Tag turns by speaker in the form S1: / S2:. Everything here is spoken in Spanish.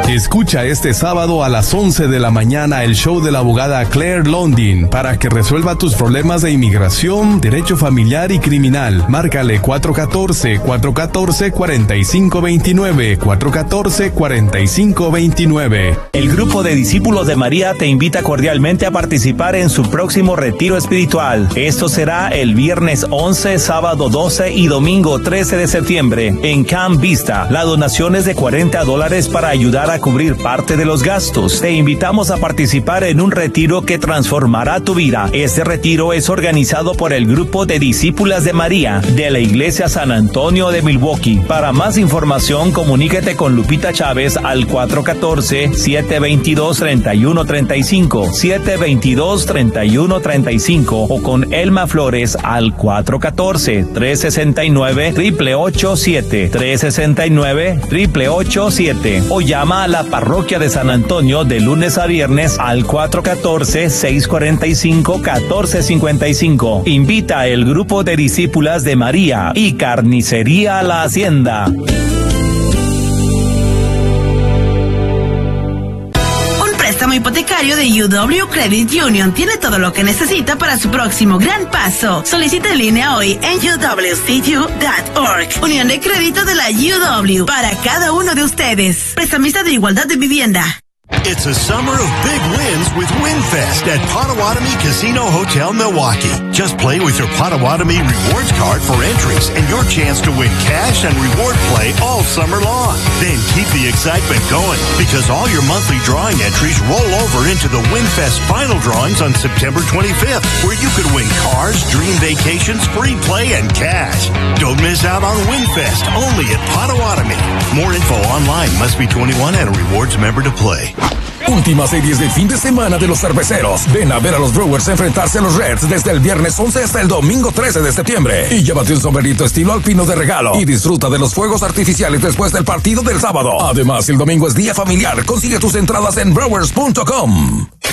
S1: Escucha este sábado a las 11 de la mañana el show de la abogada Claire Londin para que resuelva tus problemas de inmigración, derecho familiar y criminal. Márcale 414-4529, 414-4529.
S2: El grupo de discípulos de María te invita cordialmente a participar en su próximo retiro espiritual. Esto será el viernes 11, sábado 12 y domingo 13 de septiembre en Camp Vista. La donación es de $40 para ayudar a cubrir parte de los gastos. Te invitamos a participar en un retiro que transformará tu vida. Este retiro es organizado por el grupo de discípulas de María de la Iglesia San Antonio de Milwaukee. Para más información, comuníquete con Lupita Chávez al 414-722-3135, 722-3135 o con Elma Flores al 414-369-8887, 369-8887 o llama a la parroquia de San Antonio de lunes a viernes al 414-645-1455. Invita el grupo de discípulas de María y Carnicería a la Hacienda.
S3: Préstamo hipotecario de UW Credit Union tiene todo lo que necesita para su próximo gran paso. Solicita en línea hoy en uwcu.org. Unión de crédito de la UW para cada uno de ustedes. Prestamista de igualdad de vivienda.
S4: It's a summer of big wins with WinFest at Potawatomi Casino Hotel, Milwaukee. Just play with your Potawatomi Rewards card for entries and your chance to win cash and reward play all summer long. Then keep the excitement going because all your monthly drawing entries roll over into the WinFest final drawings on September 25th, where you could win cars, dream vacations, free play, and cash. Don't miss out on WinFest, only at Potawatomi. More info online. Must be 21 and a rewards member to play.
S5: Últimas series de fin de semana de los cerveceros. Ven a ver a los Brewers enfrentarse a los Reds desde el viernes 11 hasta el domingo 13 de septiembre. Y llévate un sombrerito estilo alpino de regalo. Y disfruta de los fuegos artificiales después del partido del sábado. Además, el domingo es día familiar. Consigue tus entradas en brewers.com.